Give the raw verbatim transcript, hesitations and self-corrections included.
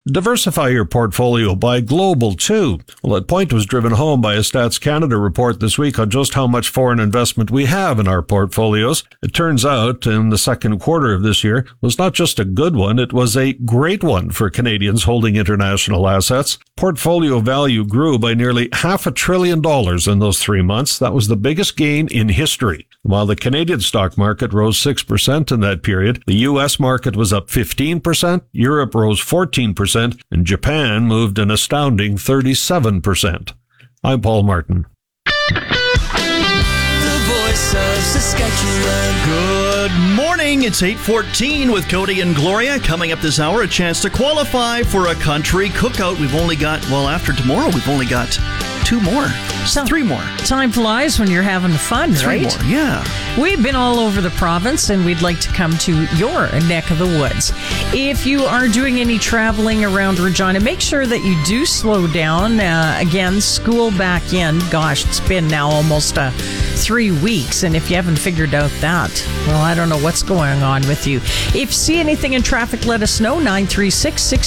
Diversify your portfolio by global, too. Well, that point was driven home by a Stats Canada report this week on just how much foreign investment we have in our portfolios. It turns out, in the second quarter of this year, was not just a good one, it was a great one for Canadians holding international assets. Portfolio value grew by nearly half a trillion dollars in those three months. That was the biggest gain in history. While the Canadian stock market rose six percent in that period, the U S market was up fifteen percent, Europe rose fourteen percent, and Japan moved an astounding thirty-seven percent. I'm Paul Martin. The voice of Saskatchewan. Good morning. It's eight fourteen with Cody and Gloria. Coming up this hour, a chance to qualify for a country cookout. We've only got, well, after tomorrow, we've only got two more. So, Three more. Time flies when you're having fun, Three right? more, yeah. We've been all over the province, and we'd like to come to your neck of the woods. If you are doing any traveling around Regina, make sure that you do slow down. Uh, again, school back in. Gosh, it's been now almost uh, three weeks, and if you haven't figured out that, well, I don't know what's going on with you. If you see anything in traffic, let us know. nine three six, six